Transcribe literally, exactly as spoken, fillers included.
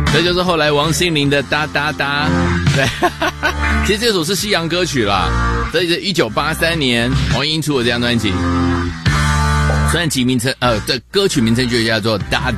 这就是后来王心凌的哒哒哒。对，其实这首是西洋歌曲啦，这是一九八三年黄英出的这张专辑，虽然其名称呃的歌曲名称就叫做哒